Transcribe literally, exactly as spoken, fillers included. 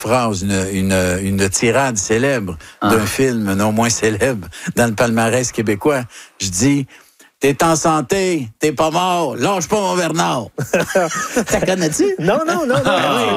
phrase, une, une, une tirade célèbre ah. d'un film non moins célèbre dans le palmarès québécois. Je dis... T'es en santé, t'es pas mort, lâche pas mon Bernard. T'as connais-tu? Non, non, non, non.